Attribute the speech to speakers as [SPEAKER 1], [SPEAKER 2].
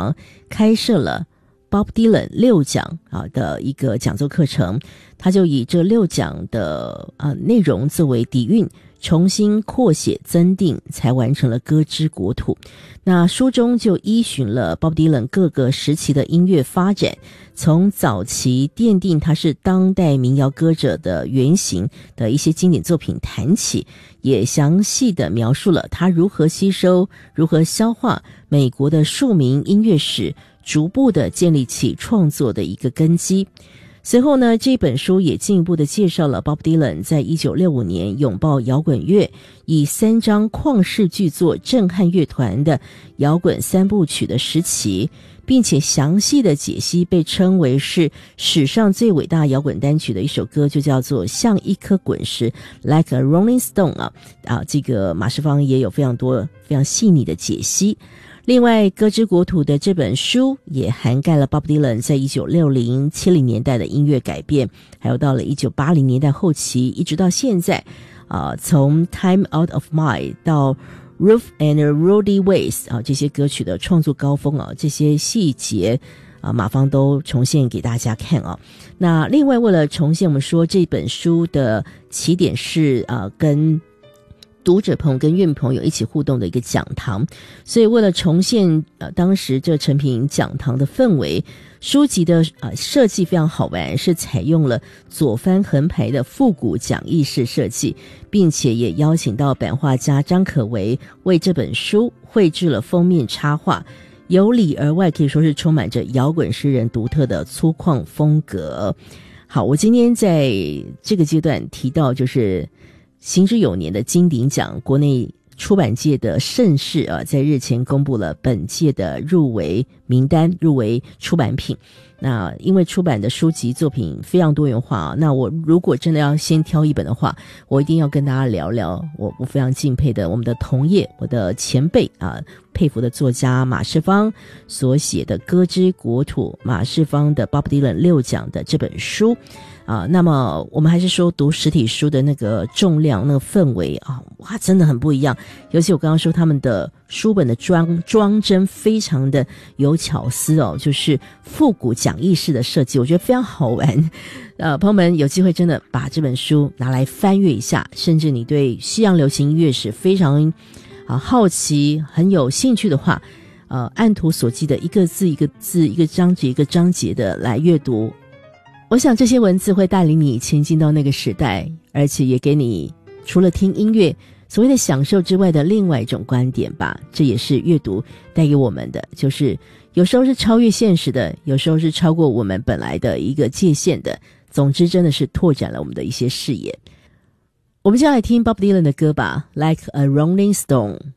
[SPEAKER 1] 堂开设了 Bob Dylan 6讲的一个讲座课程，他就以这6讲的内容作为底蕴，重新扩写增订，才完成了歌之国土。那书中就依循了 Bob Dylan 各个时期的音乐发展，从早期奠定他是当代民谣歌者的原型的一些经典作品谈起，也详细的描述了他如何吸收、如何消化美国的庶民音乐史，逐步的建立起创作的一个根基。随后呢，这本书也进一步的介绍了 Bob Dylan 在1965年拥抱摇滚乐，以3张旷世巨作震撼乐团的摇滚3部曲的时期，并且详细的解析被称为是史上最伟大摇滚单曲的一首歌，就叫做像一颗滚石 Like a Rolling Stone 这个马世芳也有非常多非常细腻的解析。另外，歌之国土的这本书也涵盖了 Bob Dylan 在1960、70年代的音乐改变，还有到了1980年代后期，一直到现在，从 Time Out of Mind 到 Roof and Rudy Ways 这些歌曲的创作高峰这些细节马芳都重现给大家看那另外，为了重现我们说这本书的起点是跟读者朋友跟乐迷朋友一起互动的一个讲堂，所以为了重现当时这成品讲堂的氛围，书籍的设计非常好玩，是采用了左翻横排的复古讲义式设计，并且也邀请到版画家张可为为这本书绘制了封面插画，由里而外可以说是充满着摇滚诗人独特的粗犷风格。好，我今天在这个阶段提到就是行之有年的金鼎奖，国内出版界的盛事在日前公布了本届的入围名单、入围出版品。那因为出版的书籍作品非常多元化那我如果真的要先挑一本的话，我一定要跟大家聊聊我非常敬佩的我们的同业，我的前辈佩服的作家马世芳所写的《歌之国土》，马世芳的 Bob Dylan 6讲的这本书那么我们还是说读实体书的那个重量、那个氛围哇，真的很不一样。尤其我刚刚说他们的书本的装帧非常的有巧思就是复古讲义式的设计，我觉得非常好玩。朋友们有机会真的把这本书拿来翻阅一下，甚至你对西洋流行音乐史非常好奇、很有兴趣的话，按图索骥的一个字一个字、一个章节一个章节的来阅读。我想这些文字会带领你前进到那个时代，而且也给你除了听音乐所谓的享受之外的另外一种观点吧。这也是阅读带给我们的，就是有时候是超越现实的，有时候是超过我们本来的一个界限的，总之真的是拓展了我们的一些视野。我们就来听 Bob Dylan 的歌吧， Like a Rolling Stone。